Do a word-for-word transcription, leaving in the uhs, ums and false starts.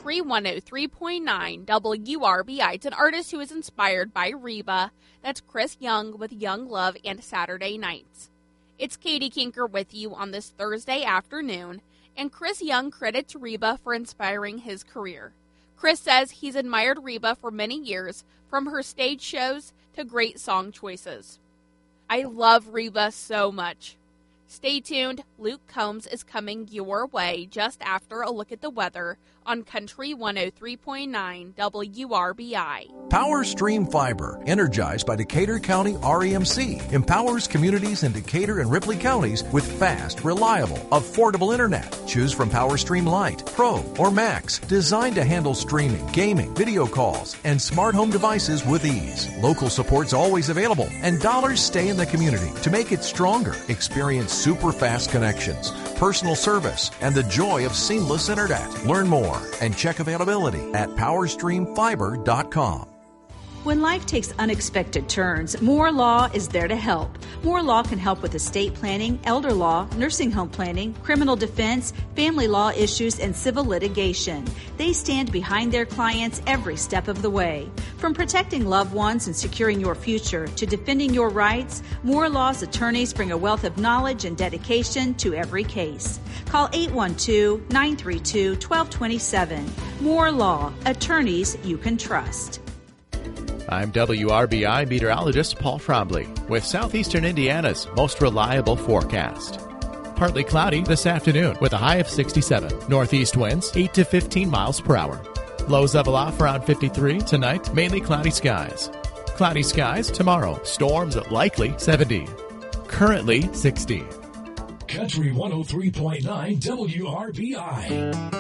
Country one oh three point nine W R B I. It's an artist who is inspired by Reba. That's Chris Young with Young Love and Saturday Nights. It's Katie Kinker with you on this Thursday afternoon, and Chris Young credits Reba for inspiring his career. Chris says he's admired Reba for many years, from her stage shows to great song choices. I love Reba so much. Stay tuned. Luke Combs is coming your way just after a look at the weather on Country one oh three point nine W R B I. PowerStream Fiber, energized by Decatur County R E M C, empowers communities in Decatur and Ripley counties with fast, reliable, affordable internet. Choose from PowerStream Lite, Pro, or Max, designed to handle streaming, gaming, video calls, and smart home devices with ease. Local support's always available, and dollars stay in the community to make it stronger. Experience super fast connections, personal service, and the joy of seamless internet. Learn more and check availability at power stream fiber dot com. When life takes unexpected turns, Moore Law is there to help. Moore Law can help with estate planning, elder law, nursing home planning, criminal defense, family law issues, and civil litigation. They stand behind their clients every step of the way. From protecting loved ones and securing your future to defending your rights, Moore Law's attorneys bring a wealth of knowledge and dedication to every case. Call eight one two, nine three two, one two two seven. Moore Law, attorneys you can trust. I'm W R B I meteorologist Paul Trombley with Southeastern Indiana's most reliable forecast. Partly cloudy this afternoon with a high of sixty-seven. Northeast winds eight to fifteen miles per hour. Lows level off around fifty-three. Tonight, mainly cloudy skies. Cloudy skies tomorrow. Storms likely seventy. Currently sixty. Country one oh three point nine W R B I.